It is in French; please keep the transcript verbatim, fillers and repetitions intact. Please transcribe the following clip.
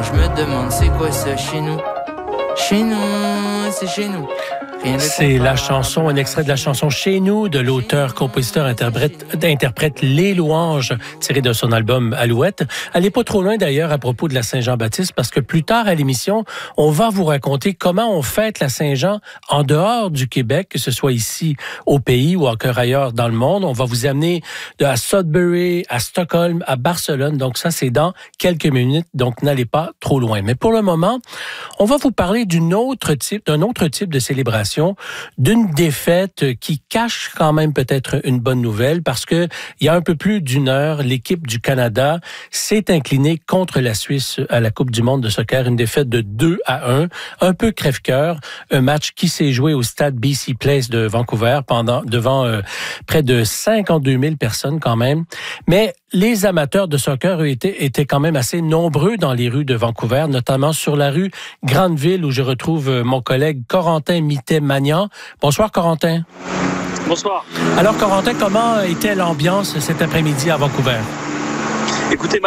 je me demande c'est quoi ça chez nous. Chez nous, c'est chez nous. C'est la chanson, un extrait de la chanson Chez nous de l'auteur, compositeur, interprète, interprète Les Louanges, tiré de son album Alouette. Allez pas trop loin d'ailleurs à propos de la Saint-Jean-Baptiste, parce que plus tard à l'émission, on va vous raconter comment on fête la Saint-Jean en dehors du Québec, que ce soit ici au pays ou encore ailleurs dans le monde. On va vous amener de à Sudbury, à Stockholm, à Barcelone. Donc ça, c'est dans quelques minutes. Donc n'allez pas trop loin. Mais pour le moment, on va vous parler d'une autre type, d'un autre type de célébration, d'une défaite qui cache quand même peut-être une bonne nouvelle, parce que il y a un peu plus d'une heure, l'équipe du Canada s'est inclinée contre la Suisse à la Coupe du monde de soccer, une défaite de deux à un, un peu crève-cœur, un match qui s'est joué au stade B C Place de Vancouver pendant devant euh, près de cinquante-deux mille personnes quand même, mais les amateurs de soccer étaient, étaient quand même assez nombreux dans les rues de Vancouver, notamment sur la rue Grandeville, où je retrouve mon collègue Corentin Mittet-Magnan. Bonsoir, Corentin. Bonsoir. Alors, Corentin, comment était l'ambiance cet après-midi à Vancouver? Écoutez,